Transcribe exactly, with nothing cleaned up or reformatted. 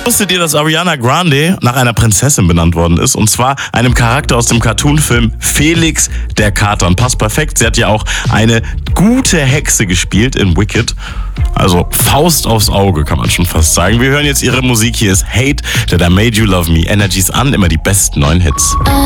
Wusstet ihr, dass Ariana Grande nach einer Prinzessin benannt worden ist? Und zwar einem Charakter aus dem Cartoonfilm Felix der Kater. Und passt perfekt, sie hat ja auch eine gute Hexe gespielt in Wicked. Also Faust aufs Auge, kann man schon fast sagen. Wir hören jetzt ihre Musik. Hier ist Hate, That I Made You Love Me. Energies an, immer die besten neuen Hits.